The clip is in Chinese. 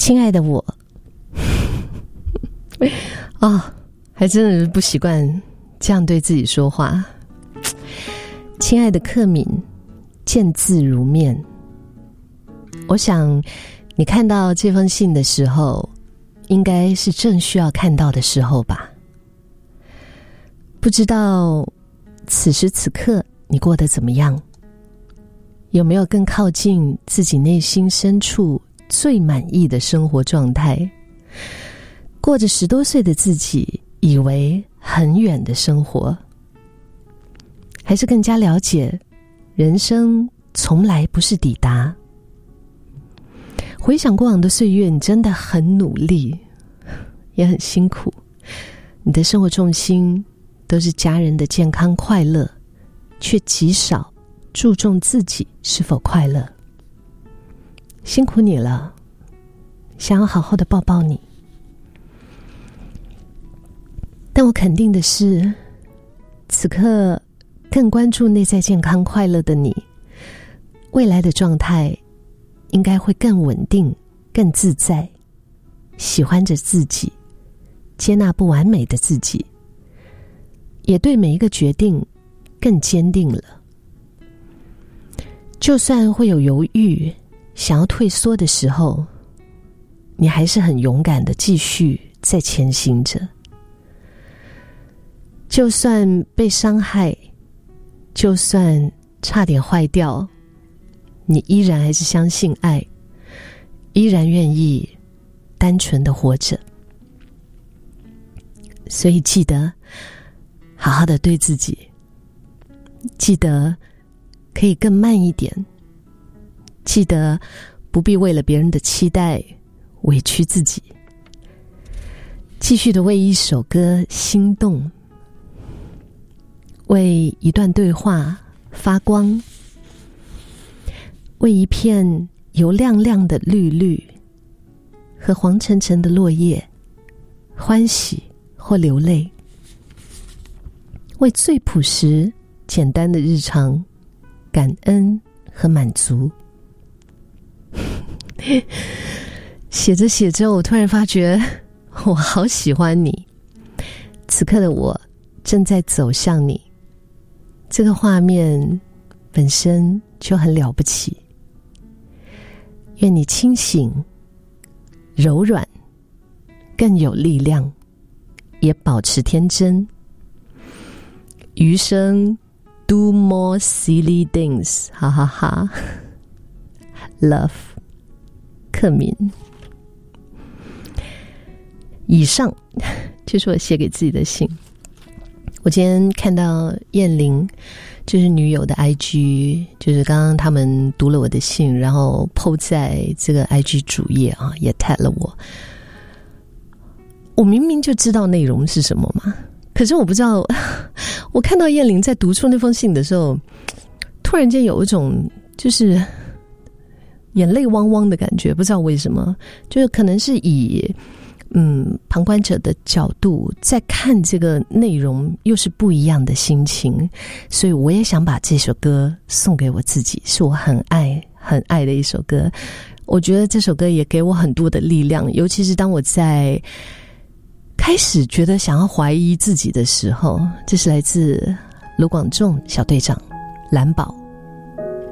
亲爱的我还真的是不习惯这样对自己说话。亲爱的克敏，见字如面。我想你看到这封信的时候，应该是正需要看到的时候吧。不知道此时此刻你过得怎么样？有没有更靠近自己内心深处最满意的生活状态？过着10多岁的自己以为很远的生活，还是更加了解人生从来不是抵达？回想过往的岁月，你真的很努力，也很辛苦。你的生活重心都是家人的健康快乐，却极少注重自己是否快乐。辛苦你了，想要好好的抱抱你。但我肯定的是，此刻更关注内在健康快乐的你，未来的状态应该会更稳定，更自在，喜欢着自己，接纳不完美的自己，也对每一个决定更坚定了。就算会有犹豫，想要退缩的时候，你还是很勇敢的继续在前行着。就算被伤害，就算差点坏掉，你依然还是相信爱，依然愿意单纯的活着。所以记得好好的对自己，记得可以更慢一点，记得不必为了别人的期待委屈自己，继续的为一首歌心动，为一段对话发光，为一片油亮亮的绿绿和黄沉沉的落叶欢喜或流泪，为最朴实简单的日常感恩和满足。写着写着，我突然发觉我好喜欢你，此刻的我正在走向你，这个画面本身就很了不起。愿你清醒、柔软，更有力量，也保持天真。余生 do more silly things， 哈哈哈。Love， 克敏。以上就是我写给自己的信。我今天看到燕玲，就是女友的 IG， 就是刚刚他们读了我的信，然后 po 在这个 IG 主页啊，也 tag 了我。我明明就知道内容是什么嘛，可是我不知道，我看到燕玲在读出那封信的时候，突然间有一种就是眼泪汪汪的感觉，不知道为什么，就是可能是以旁观者的角度在看这个内容，又是不一样的心情，所以我也想把这首歌送给我自己，是我很爱很爱的一首歌。我觉得这首歌也给我很多的力量，尤其是当我在开始觉得想要怀疑自己的时候。这是来自卢广仲小队长蓝宝。